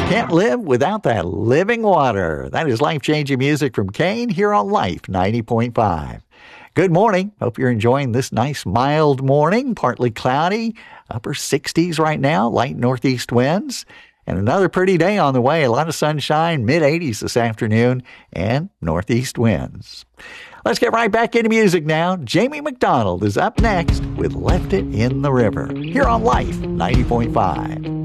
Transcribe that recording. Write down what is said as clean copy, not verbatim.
Can't live without that living water. That is life-changing music from Kane here on Life 90.5. Good morning. Hope you're enjoying this nice mild morning, partly cloudy, upper 60s right now, light northeast winds. And another pretty day on the way. A lot of sunshine, mid-80s this afternoon, and northeast winds. Let's get right back into music now. Jamie McDonald is up next with Left It in the River here on Life 90.5.